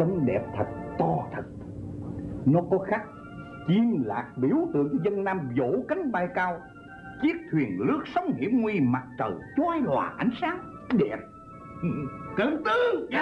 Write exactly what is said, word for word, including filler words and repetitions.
trông đẹp thật, to thật. Nó có khắc chim lạc biểu tượng cho dân Nam vỗ cánh bay cao, chiếc thuyền lướt sóng hiểm nguy, mặt trời chói lòa ánh sáng đẹp. Cận tướng